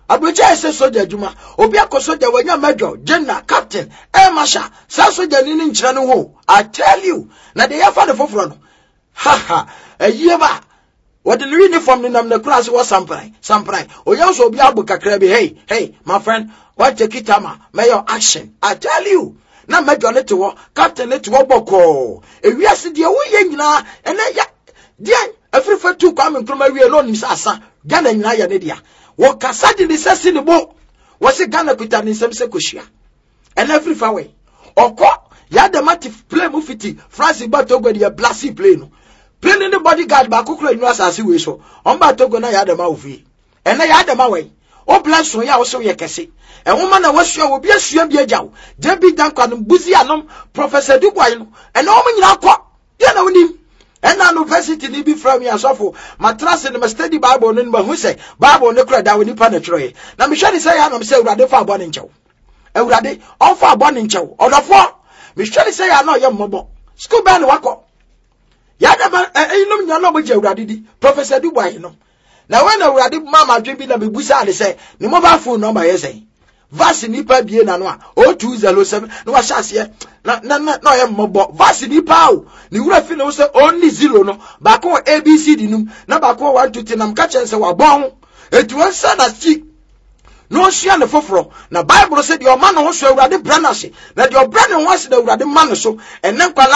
Abuja ese soja juma. Obi akosoja wanya major, general, captain, air marshal. Sa soja nini nchira no ho. I tell you. Na de yafa de foforo no. Ha. Yeba. What the uniform in the class was samprai. Oya so obi abu kakra bi. Hey, my friend. What take it ama? May your action. I tell you. Na major let to captain let to boko. E wi ase de wo ye nyina. Ene ya. Dia every for two come from we alone is asa. Gana nyina ya ne dia. Wo kasadi ni sesi ni bo. Wasi Ghana pita ni semse koshia. And every far way. Oko ya de mati play mufiti. France ba Togo di blasi play no. Play ni bodyguard ba kokro inu asase we so. Omba Togo na ya de ma ofi. Ena ya de ma we. O blaso ya wo so ye kese. E woma na wasua obi asua bi agyaw. Debi dankwa no buzi anom Professor Dubois no. Ena o nyina akọ. Dia na wonim. Ena university ni bi from ya sofo matrase ni study Bible no ma hu say Bible no kra da woni pa na troye na me hwe ni say ya na me say Awurade fa abọ ne nchew Awurade on fa abọ ne nchew odofo me hwe ni say ya na oyem mobo school ban wakọ ya da ba enum nya no boje Awurade di Professor Dubois no na when Awurade mama dwe bi na me busa ale say ni mobile phone number ye say Vasi nipa bie na no a 0207 no wa hyase na oyem mobo vasi nipa o ni wura fi no say only 0 no ba ko ABCD num na ba ko 1 2 3 nam ka chense wa bon etu ansa na chi no hia ne foforo na Bible say the man no so Awurade branase na the brand no se the Awurade man so enen kwa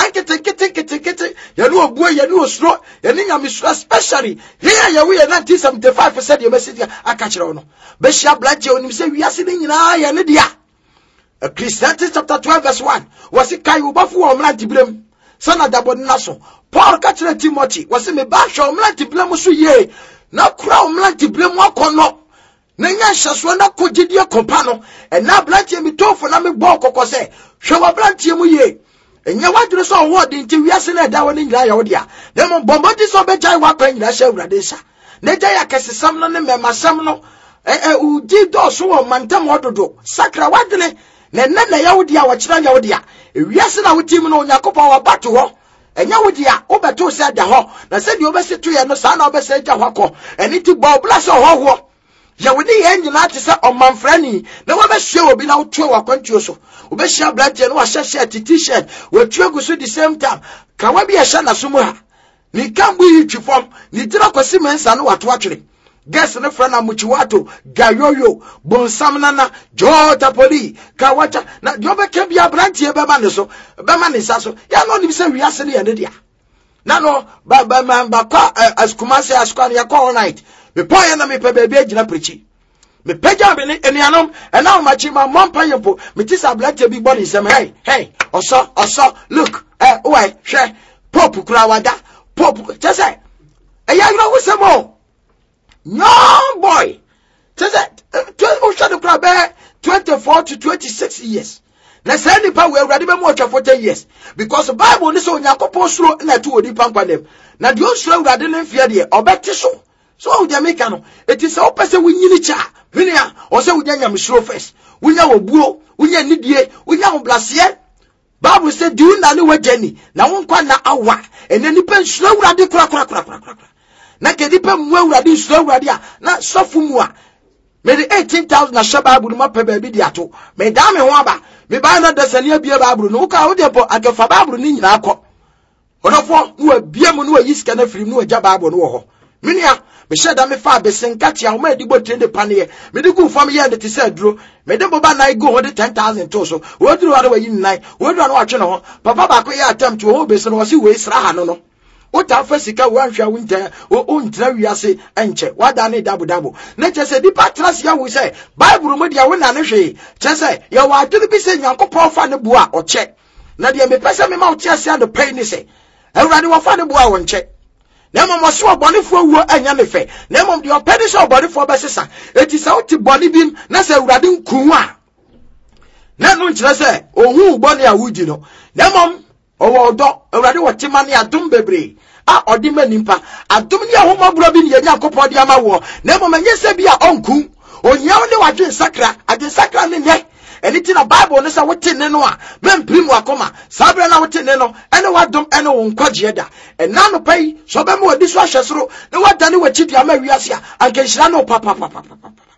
kete ya no obuo ya no osro ya ni nyame so especially here ya we 1975 said the message aka kire no be hia blaje onim say wiase ni nyina ya ne dia Ecclesiastes chapter 12 verse 1 was kai ubafo wo mlanti blem sana dabo na so Paul ka kire Timothy was me ba hwa mlanti blem so ye na kura mlanti blem akono na nya hyaso na kogidie kopa no na blantie mi tofo na me bo kokose hwe wa blantie mu ye enya wadure so wo de nti wiase na da woni nyira ya wo dia na mo bombodi so be jai wa kwa nyira hye Awurade sha na jai akesesam no ne memasam no uji do so wo mantam ododo sakra wadene na ya wo dia wo kira nya wo dia wiase na wo tim no Yakobon wa bato ho enya wo dia wo beto se da ho na se di obeseto ye no sa na obese ja ho akọ eni ti bo blase ho ya woni ye nyina te se omanfrani na wo be hye obi na wo tuo wa kwantuo so wo be hye blaje no wa hye t-shirt wo tuo guso the same time ka wa bi hye na so mu ha ni kambu yi twifom ni dira kwasi mensa no wato atwere guess ne frana muchiwato gayoyo bonsam nana jota poli kawacha na jobe kebia brantie beba ne so bema ne sa so ya no ni se wiase ne ya ne dia na no ba kwa askumase askwan ya kwa all night me poye na me pe bebe agina prechi me peja be ne enianom na machi ma mompa yempo me tisa brantie bi body sem hey oso look why hwe pop kura wada pop chese eya you know who semo young boy, 24 to 26 years. Na say nipa we Awurade be mo 40 years because the Bible ni so Yakobon suro na tu odi pampa dem. Na de osuro Awurade ne mfie de obeti so o de make no it is o pese wunyini cha hwene a o se wunya nyamsuro first wunya obuo wunya nidie wunya oblase. Bible say do na ne wagani na wonkwa na awa ene nipa nsuro Awurade kura na kedipa mu Awurade nsuro Awurade a na sofu mu a me de 18,000 na hye Bible ma pe ba bi di ato me da me ho aba me ba na dasania bia Bible no ka wo de po akefa Bible ni nyina akọ odofo no abia mu no ayi sika na firi no agya Bible no wo ho menia me hye da me fa besenka tia ho ma digbo trende pane me de gu fam ye de te se duro me de boba na go ho de 10,000 to so wo duro wa de wayi nai wo duro na wa twe no ho papa ba ko ye attempt wo be se no wo si we sra ha no Ota fasika wanhwa wunta o ntra wiase enche wada ne dabo na chese di patras ya wo se Bible mu dia wo na ne hwe chese ya wa aduru bi se Nyankopon fa ne bua oche na dia me pese me ma o tia se ado pay ni se Awurade wo fa ne bua wo nche na mo so obonefo wuo anya ne fe na mo dia opedi so obonefo be sesa eti se oti boni bim na se Awurade nkun a na no nkyere se ohun boni a wuji no na mo owo odo Awurade wo tema ne adom bebre a odi manimpa adom ne ahomabro bi ne Yakobon de ama wo na mo manye se bi a onku onyaw ne wadwe sakra ade sakra ne nye eni na Bible ne sa wote ne no a memprim akoma sabre na wote ne no ene wadom ene wo nkwaje da ena no pai so be mo odi so ahwesoro ne wadane wachidi ama wiase a ankenhyira no papa